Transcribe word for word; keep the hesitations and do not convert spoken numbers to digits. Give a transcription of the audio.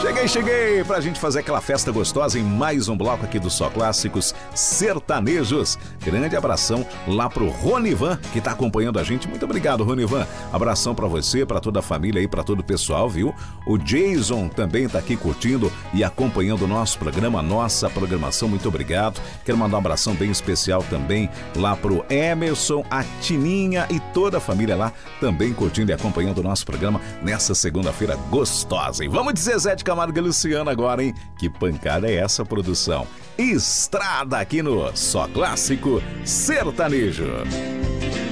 Cheguei, cheguei pra gente fazer aquela festa gostosa em mais um bloco aqui do Só Clássicos Sertanejos. Grande abração lá pro Ronivan, que tá acompanhando a gente. Muito obrigado, Ronivan. Abração pra você, pra toda a família aí, pra todo o pessoal, viu? O Jason também tá aqui curtindo e acompanhando o nosso programa, nossa programação. Muito obrigado. Quero mandar um abração bem especial também lá pro Emerson, a Tininha e toda a família lá também curtindo e acompanhando o nosso programa nessa segunda-feira gostosa, hein? Vamos dizer Zé de Camargo e Luciano agora, hein? Que pancada é essa, produção? Estrada aqui no Só Clássico Sertanejo.